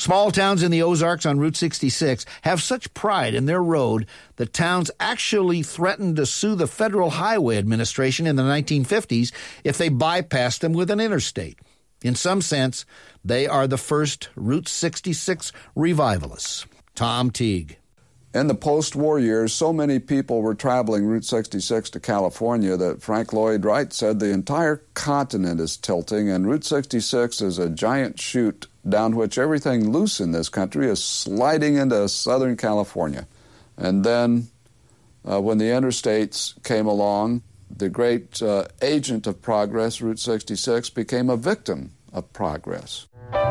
Small towns in the Ozarks on Route 66 have such pride in their road that towns actually threatened to sue the Federal Highway Administration in the 1950s if they bypassed them with an interstate. In some sense, they are the first Route 66 revivalists. Tom Teague. In the post-war years, so many people were traveling Route 66 to California that Frank Lloyd Wright said the entire continent is tilting, and Route 66 is a giant chute down which everything loose in this country is sliding into Southern California. And then when the interstates came along, the great agent of progress, Route 66, became a victim of progress.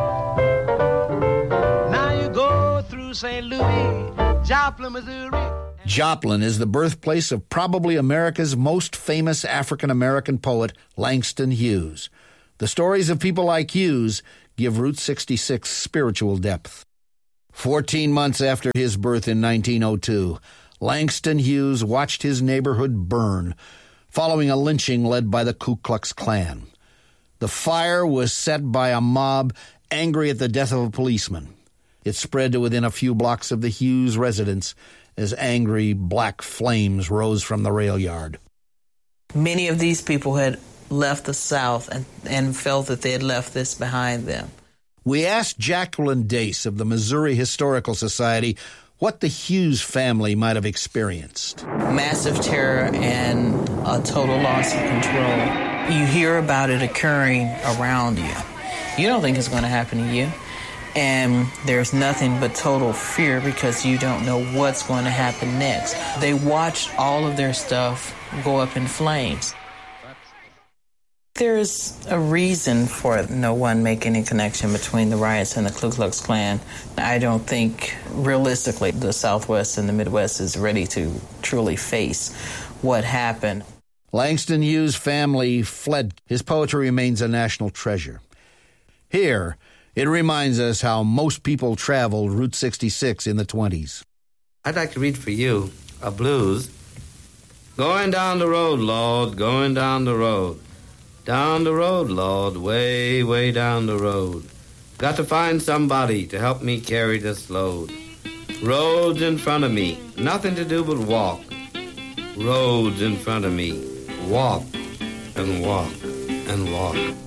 Now you go through St. Louis, Joplin, Missouri. Joplin is the birthplace of probably America's most famous African-American poet, Langston Hughes. The stories of people like Hughes give Route 66 spiritual depth. 14 months after his birth in 1902, Langston Hughes watched his neighborhood burn, following a lynching led by the Ku Klux Klan. The fire was set by a mob angry at the death of a policeman. It spread to within a few blocks of the Hughes residence as angry black flames rose from the rail yard. Many of these people had left the South and felt that they had left this behind them. We asked Jacqueline Dace of the Missouri Historical Society what the Hughes family might have experienced. Massive terror and a total loss of control. You hear about it occurring around you. You don't think it's going to happen to you. And there's nothing but total fear because you don't know what's going to happen next. They watched all of their stuff go up in flames. There's a reason for no one making a connection between the riots and the Ku Klux Klan. I don't think, realistically, the Southwest and the Midwest is ready to truly face what happened. Langston Hughes' family fled. His poetry remains a national treasure. Here, it reminds us how most people traveled Route 66 in the 20s. I'd like to read for you a blues. Going down the road, Lord, going down the road. Down the road, Lord, way, way down the road. Got to find somebody to help me carry this load. Roads in front of me, nothing to do but walk. Roads in front of me, walk and walk and walk.